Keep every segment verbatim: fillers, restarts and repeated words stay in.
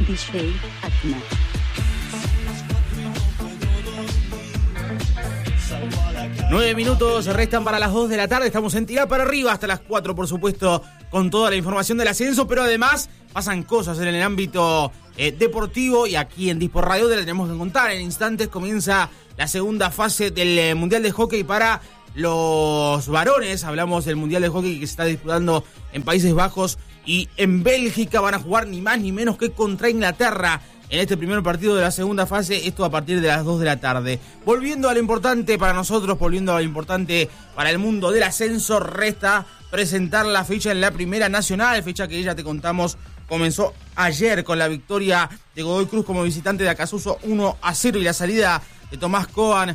D J Atma. Nueve minutos restan para las dos de la tarde. Estamos en Tirá para Arriba hasta las cuatro, por supuesto, con toda la información del ascenso. Pero además pasan cosas en el ámbito eh, deportivo. Y aquí en Dispor Radio te la tenemos que contar. En instantes comienza la segunda fase del eh, Mundial de Hockey para los varones. Hablamos del Mundial de Hockey que se está disputando en Países Bajos y en Bélgica. Van a jugar ni más ni menos que contra Inglaterra en este primer partido de la segunda fase, esto a partir de las dos de la tarde. Volviendo a lo importante para nosotros, volviendo a lo importante para el mundo del ascenso, resta presentar la fecha en la Primera Nacional, fecha que ya te contamos comenzó ayer con la victoria de Godoy Cruz como visitante de Acasuso uno a cero y la salida de Tomás Coan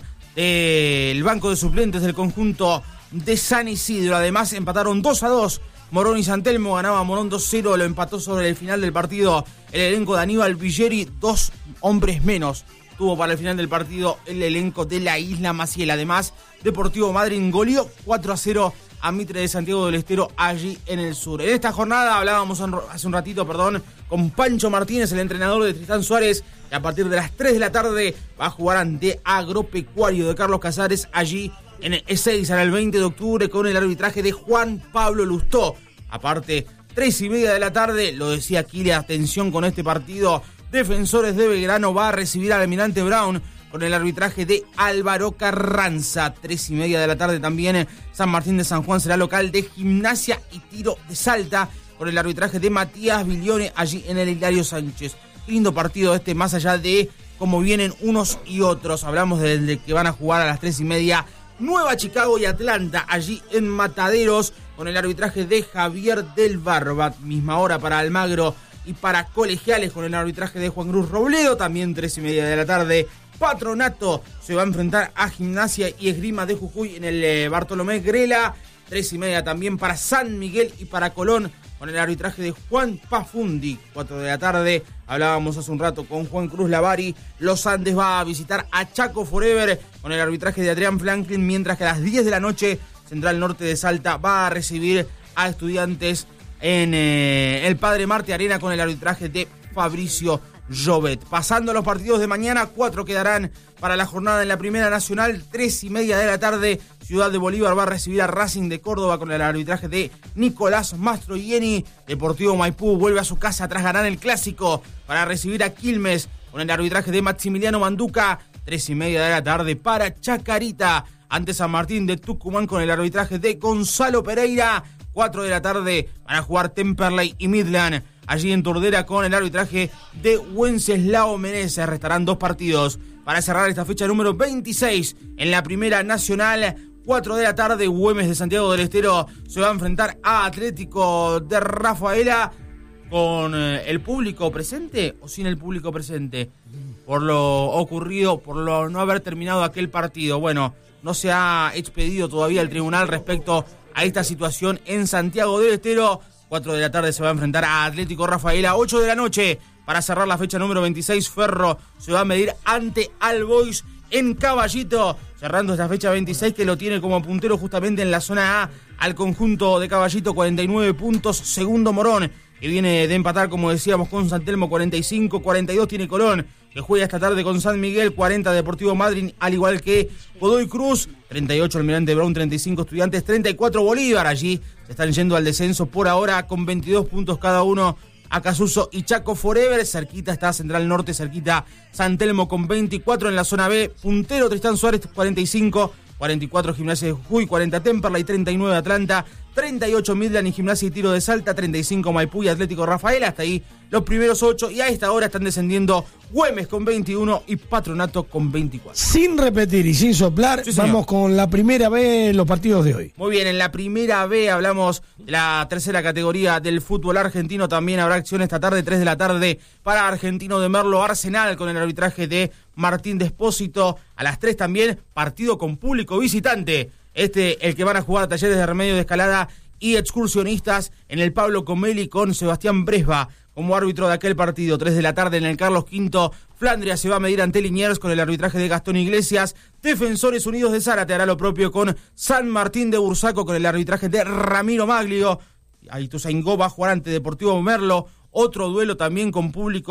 del banco de suplentes del conjunto de San Isidro. Además empataron dos a dos. Morón y San Telmo, ganaba Morón dos cero, lo empató sobre el final del partido el elenco de Aníbal Villeri, dos hombres menos tuvo para el final del partido el elenco de la Isla Maciel. Además, Deportivo Madryn goleó cuatro a cero a Mitre de Santiago del Estero allí en el sur. En esta jornada hablábamos hace un ratito, perdón, con Pancho Martínez, el entrenador de Tristán Suárez, que a partir de las tres de la tarde va a jugar ante Agropecuario de Carlos Casares allí en el E seis al veinte de octubre con el arbitraje de Juan Pablo Lustó. Aparte, tres y media de la tarde, lo decía Kile, atención con este partido, Defensores de Belgrano va a recibir al Almirante Brown con el arbitraje de Álvaro Carranza. Tres y media de la tarde también, San Martín de San Juan será local de Gimnasia y Tiro de Salta con el arbitraje de Matías Bilione allí en el Hilario Sánchez. Qué lindo partido este, más allá de cómo vienen unos y otros. Hablamos de que van a jugar a las tres y media Nueva Chicago y Atlanta, allí en Mataderos, con el arbitraje de Javier del Barba. Misma hora para Almagro y para Colegiales, con el arbitraje de Juan Cruz Robledo. También tres y media de la tarde, Patronato se va a enfrentar a Gimnasia y Esgrima de Jujuy en el eh, Bartolomé Grela. Tres y media también para San Miguel y para Colón, con el arbitraje de Juan Pafundi. Cuatro de la tarde, hablábamos hace un rato con Juan Cruz Lavari, Los Andes va a visitar a Chaco Forever con el arbitraje de Adrián Franklin, mientras que a las diez de la noche Central Norte de Salta va a recibir a Estudiantes en eh, el Padre Marte Arena con el arbitraje de Fabricio Jovet. Pasando a los partidos de mañana, cuatro quedarán para la jornada en la Primera Nacional. Tres y media de la tarde, Ciudad de Bolívar va a recibir a Racing de Córdoba con el arbitraje de Nicolás Mastroianni. Deportivo Maipú vuelve a su casa tras ganar el Clásico para recibir a Quilmes con el arbitraje de Maximiliano Manduca. Tres y media de la tarde para Chacarita ante San Martín de Tucumán con el arbitraje de Gonzalo Pereira. Cuatro de la tarde van a jugar Temperley y Midland allí en Tordera con el arbitraje de Wenceslao Meneses. Restarán dos partidos para cerrar esta fecha número veintiséis en la Primera Nacional. Cuatro de la tarde, Güemes de Santiago del Estero se va a enfrentar a Atlético de Rafaela con el público presente o sin el público presente, por lo ocurrido, por lo no haber terminado aquel partido. Bueno, no se ha expedido todavía el tribunal respecto a esta situación en Santiago del Estero. Cuatro de la tarde se va a enfrentar a Atlético Rafaela. Ocho de la noche, para cerrar la fecha número veintiséis, Ferro se va a medir ante All Boys en Caballito, cerrando esta fecha veintiséis, que lo tiene como puntero justamente en la zona A al conjunto de Caballito, cuarenta y nueve puntos. Segundo Morón, que viene de empatar, como decíamos, con San Telmo, cuarenta y cinco. cuarenta y dos tiene Colón, que juega esta tarde con San Miguel. cuarenta Deportivo Madryn, al igual que Godoy Cruz. treinta y ocho Almirante Brown, treinta y cinco Estudiantes, treinta y cuatro Bolívar. Allí se están yendo al descenso por ahora con veintidós puntos cada uno Acasuso y Chaco Forever. Cerquita está Central Norte, cerquita San Telmo con veinticuatro en la zona B. Puntero Tristán Suárez, cuarenta y cinco. cuarenta y cuatro Gimnasia de Jujuy, cuarenta Temperley, treinta y nueve Atlanta, treinta y ocho Midland y Gimnasia y Tiro de Salta, treinta y cinco Maipú y Atlético Rafaela. Hasta ahí los primeros ocho, y a esta hora están descendiendo Güemes con veintiuno y Patronato con veinticuatro. Sin repetir y sin soplar, sí, vamos con la primera B, los partidos de hoy. Muy bien, en la primera B hablamos de la tercera categoría del fútbol argentino. También habrá acción esta tarde, tres de la tarde, para Argentino de Merlo Arsenal con el arbitraje de Martín Despósito. A las tres también, partido con público visitante. Este, el que van a jugar Talleres de Remedio de Escalada y Excursionistas en el Pablo Comelli con Sebastián Bresba como árbitro de aquel partido. Tres de la tarde en el Carlos Quinto, Flandria se va a medir ante Liniers con el arbitraje de Gastón Iglesias. Defensores Unidos de Zárate hará lo propio con San Martín de Bursaco con el arbitraje de Ramiro Maglio. Ituzaingó va a jugar ante Deportivo Merlo. Otro duelo también con público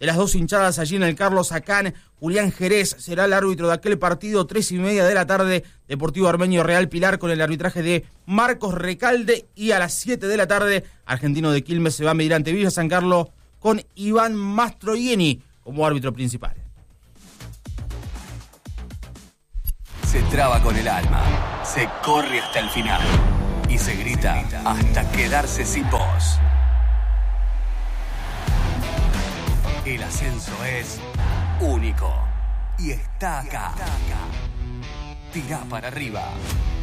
de las dos hinchadas allí en el Carlos Sacán. Julián Jerez será el árbitro de aquel partido, tres y media de la tarde, Deportivo Armenio Real Pilar, con el arbitraje de Marcos Recalde, y a las siete de la tarde, Argentino de Quilmes se va a medir ante Villa San Carlos con Iván Mastroianni como árbitro principal. Se traba con el alma, se corre hasta el final y se grita hasta quedarse sin voz. El ascenso es único y está acá. Tirá para arriba.